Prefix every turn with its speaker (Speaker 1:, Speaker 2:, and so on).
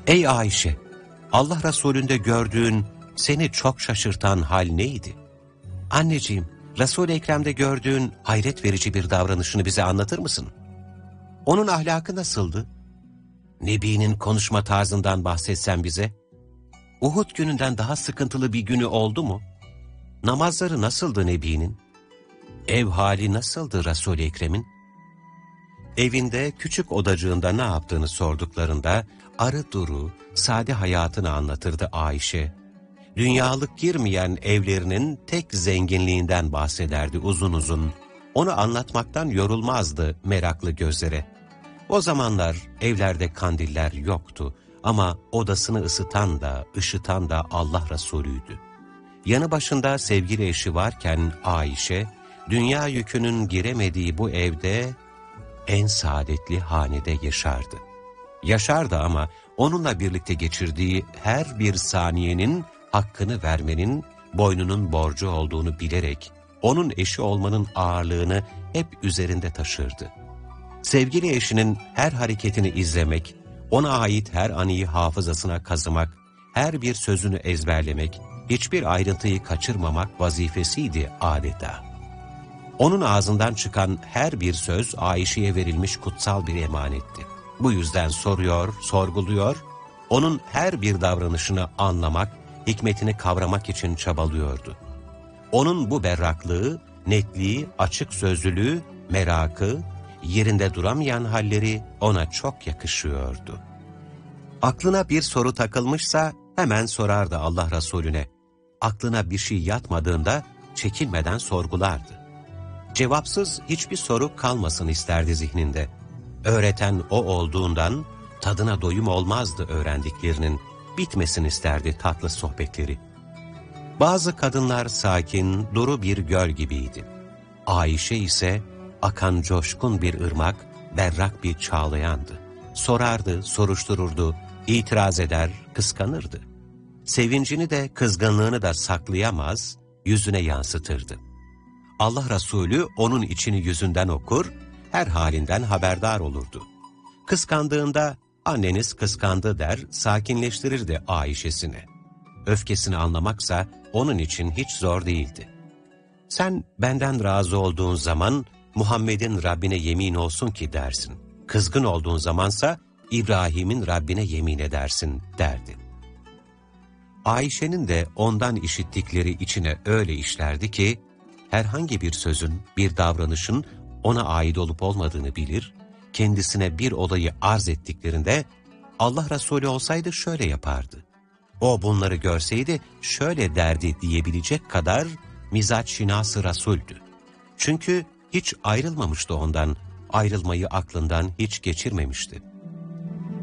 Speaker 1: Ey Ayşe! Allah Resulü'nde gördüğün, seni çok şaşırtan hal neydi? Anneciğim, Resul-i Ekrem'de gördüğün hayret verici bir davranışını bize anlatır mısın? Onun ahlakı nasıldı? Nebi'nin konuşma tarzından bahsetsen bize. Uhud gününden daha sıkıntılı bir günü oldu mu? Namazları nasıldı Nebi'nin? Ev hali nasıldı Resul-i Ekrem'in? Evinde küçük odacığında ne yaptığını sorduklarında arı duru, sade hayatını anlatırdı Ayşe. Dünyalık girmeyen evlerinin tek zenginliğinden bahsederdi uzun uzun. Onu anlatmaktan yorulmazdı meraklı gözlere. O zamanlar evlerde kandiller yoktu ama odasını ısıtan da, ışıtan da Allah Resulü'ydü. Yanı başında sevgili eşi varken Ayşe, dünya yükünün giremediği bu evde en saadetli hanede yaşardı. Yaşardı ama onunla birlikte geçirdiği her bir saniyenin hakkını vermenin boynunun borcu olduğunu bilerek onun eşi olmanın ağırlığını hep üzerinde taşırdı. Sevgili eşinin her hareketini izlemek, ona ait her anıyı hafızasına kazımak, her bir sözünü ezberlemek, hiçbir ayrıntıyı kaçırmamak vazifesiydi adeta. Onun ağzından çıkan her bir söz Ayşe'ye verilmiş kutsal bir emanetti. Bu yüzden soruyor, sorguluyor, onun her bir davranışını anlamak, hikmetini kavramak için çabalıyordu. Onun bu berraklığı, netliği, açık sözlülüğü, merakı, yerinde duramayan halleri ona çok yakışıyordu. Aklına bir soru takılmışsa hemen sorardı Allah Resulüne. Aklına bir şey yatmadığında çekinmeden sorgulardı. Cevapsız hiçbir soru kalmasın isterdi zihninde. Öğreten o olduğundan tadına doyum olmazdı öğrendiklerinin, bitmesin isterdi tatlı sohbetleri. Bazı kadınlar sakin, duru bir göl gibiydi. Ayşe ise akan coşkun bir ırmak, berrak bir çağlayandı. Sorardı, soruştururdu, itiraz eder, kıskanırdı. Sevincini de kızgınlığını da saklayamaz, yüzüne yansıtırdı. Allah Resulü onun içini yüzünden okur, her halinden haberdar olurdu. Kıskandığında anneniz kıskandı der, sakinleştirirdi Ayşe'sini. Öfkesini anlamaksa onun için hiç zor değildi. Sen benden razı olduğun zaman Muhammed'in Rabbine yemin olsun ki dersin. Kızgın olduğun zamansa İbrahim'in Rabbine yemin edersin derdi. Ayşe'nin de ondan işittikleri içine öyle işlerdi ki, herhangi bir sözün, bir davranışın ona ait olup olmadığını bilir, kendisine bir olayı arz ettiklerinde, Allah Resulü olsaydı şöyle yapardı. O bunları görseydi şöyle derdi diyebilecek kadar mizaç-şinası Resul'dü. Çünkü hiç ayrılmamıştı ondan, ayrılmayı aklından hiç geçirmemişti.